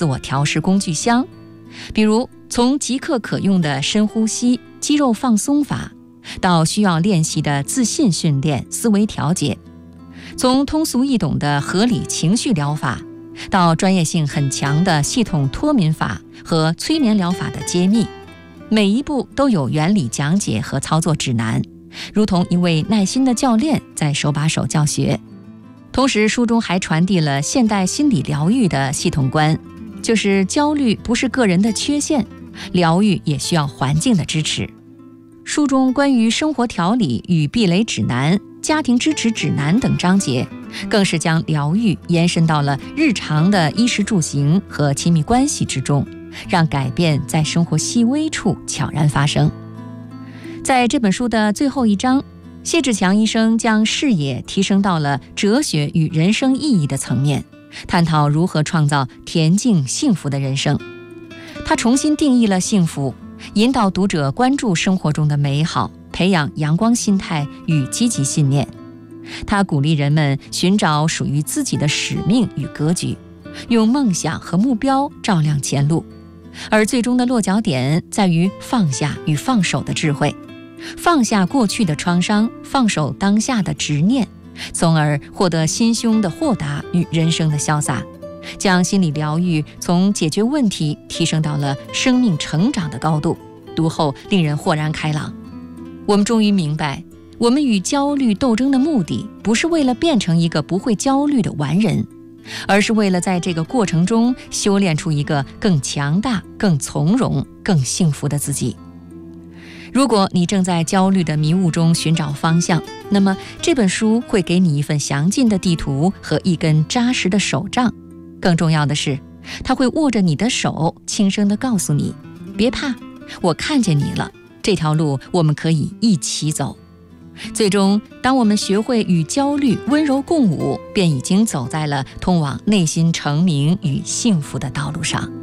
自我调试工具箱，比如从即刻可用的深呼吸、肌肉放松法，到需要练习的自信训练、思维调节；从通俗易懂的合理情绪疗法，到专业性很强的系统脱敏法和催眠疗法的揭秘，每一步都有原理讲解和操作指南，如同一位耐心的教练在手把手教学。同时，书中还传递了现代心理疗愈的系统观，就是焦虑不是个人的缺陷，疗愈也需要环境的支持。书中关于生活调理与避雷指南、家庭支持指南等章节，更是将疗愈延伸到了日常的衣食住行和亲密关系之中，让改变在生活细微处悄然发生。在这本书的最后一章，谢志强医生将视野提升到了哲学与人生意义的层面，探讨如何创造恬静幸福的人生。他重新定义了幸福，引导读者关注生活中的美好，培养阳光心态与积极信念。他鼓励人们寻找属于自己的使命与格局，用梦想和目标照亮前路，而最终的落脚点在于放下与放手的智慧。放下过去的创伤，放手当下的执念，从而获得心胸的豁达与人生的潇洒，将心理疗愈从解决问题提升到了生命成长的高度。读后令人豁然开朗，我们终于明白，我们与焦虑斗争的目的不是为了变成一个不会焦虑的完人，而是为了在这个过程中修炼出一个更强大、更从容、更幸福的自己。如果你正在焦虑的迷雾中寻找方向，那么这本书会给你一份详尽的地图和一根扎实的手杖。更重要的是，它会握着你的手，轻声地告诉你，别怕，我看见你了，这条路我们可以一起走。最终，当我们学会与焦虑温柔共舞，便已经走在了通往内心成名与幸福的道路上。